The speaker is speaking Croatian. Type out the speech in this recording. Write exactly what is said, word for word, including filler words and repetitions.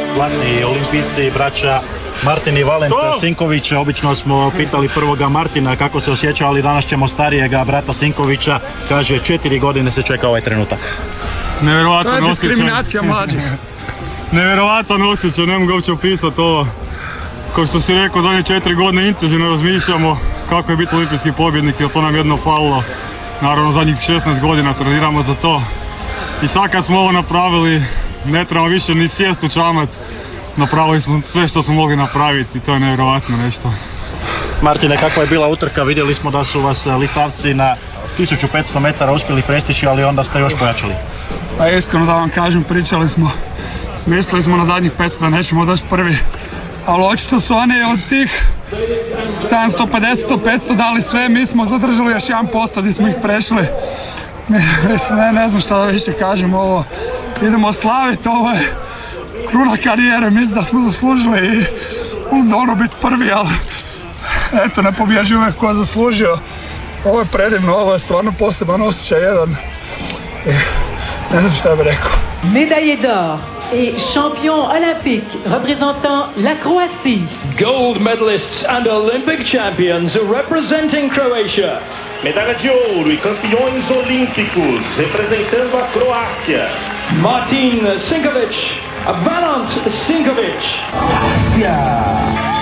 zlatni olimpijci, braća Martin i Valent Sinković. Obično smo pitali prvoga Martina kako se osjeća, ali danas ćemo starijega brata Sinkovića. Kaže, četiri godine se čeka ovaj trenutak. Nevjerovatan osjećaj. To je diskriminacija mlađih. Nevjerovatan osjećaj, ne mogu uopće opisati ovo. Kao što si rekao, zadnje četiri godine intenzivno razmišljamo kako je biti olimpijski pobjednik, jer to nam jedno falilo. Naravno, zadnjih šesnaest godina treniramo za to. I sad kad smo ovo napravili, ne trebamo više ni sjest u čamac. Napravili smo sve što smo mogli napraviti i to je nevjerovatno nešto. Martine, kakva je bila utrka? Vidjeli smo da su vas Litavci na tisuću petsto metara uspjeli prestići, ali onda ste još pojačali. Pa iskreno da vam kažem, pričali smo, mislili smo na zadnjih petsto da nećemo doći prvi, ali očito su oni od tih sedamsto pedeset do petsto dali sve, mi smo zadržali još jedan posto gdje smo ih prešli. Mislim, ne, ne znam šta da više kažem, ovo idemo slaviti, ovo je kruna karijere, mislim da smo zaslužili i u Londonu biti prvi, ali eto, ne pobježi uvijek ko je zaslužio. Ovo je predivno, ovo je stvarno poseban osjećaj jedan. Ne znam šta bih rekao. Médaillé d'or et champion olympique représentant la Croatie. Gold medalists and Olympic champions representing Croatia. Medalha de ouro e campeões olímpicos representando a Croácia. Martin Sinković, Valent Sinković. Croácia!